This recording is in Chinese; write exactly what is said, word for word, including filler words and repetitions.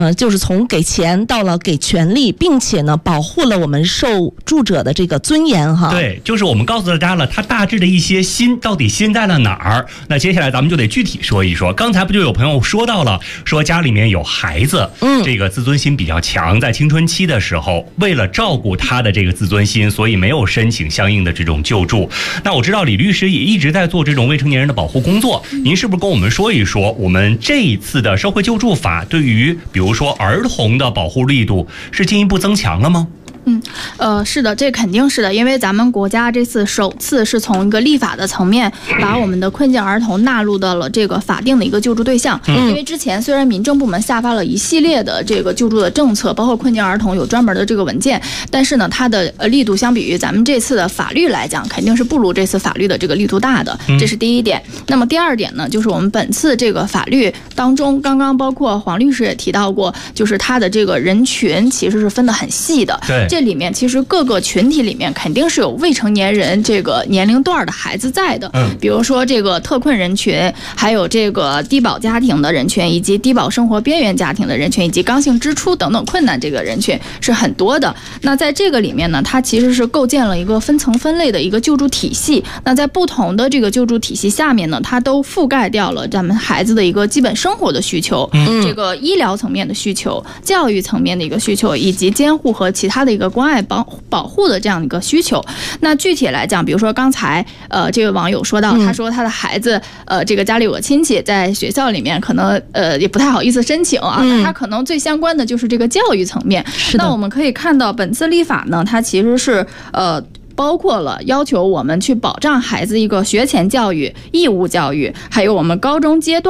呃，就是从给钱到了给权利，并且呢，保护了我们受助者的这个尊严哈。 对，就是我们告诉大家了，它大致的一些心到底心在了哪儿。那接下来咱们就得具体说一说。刚才不就有朋友说到了，说家里面有孩子，嗯，这个自尊心比较强，在青春期的时候，为了照顾他的这个自尊心，所以没有申请相应的这种救助。那我知道李律师也一直在做这种未成年人的保护工作，您是不是跟我们说一说，我们这一次的社会救助法对于比如说儿童的保护力度是进一步增强了吗？ 嗯，呃，是的，这肯定是的，因为咱们国家这次首次是从一个立法的层面，把我们的困境儿童纳入到了这个法定的一个救助对象。嗯，因为之前虽然民政部门下发了一系列的这个救助的政策，包括困境儿童有专门的这个文件，但是呢，它的呃力度相比于咱们这次的法律来讲，肯定是不如这次法律的这个力度大的，这是第一点。那么第二点呢，就是我们本次这个法律当中，刚刚包括黄律师也提到过，就是它的这个人群其实是分得很细的。 对。 这里面其实各个群体里面肯定是有未成年人这个年龄段的孩子在的，嗯，比如说这个特困人群，还有这个低保家庭的人群，以及低保生活边缘家庭的人群，以及刚性支出等等困难这个人群是很多的。那在这个里面呢，它其实是构建了一个分层分类的一个救助体系。那在不同的这个救助体系下面呢，它都覆盖掉了咱们孩子的一个基本生活的需求，嗯，这个医疗层面的需求、教育层面的一个需求，以及监护和其他的一个关爱保保护的这样一个需求。那具体来讲，比如说刚才呃这位网友说到，他说他的孩子呃这个家里有个亲戚在学校里面可能呃也不太好意思申请啊，那他可能最相关的就是这个教育层面。那我们可以看到本次立法呢，它其实是呃包括了要求我们去保障孩子一个学前教育、义务教育，还有我们高中阶段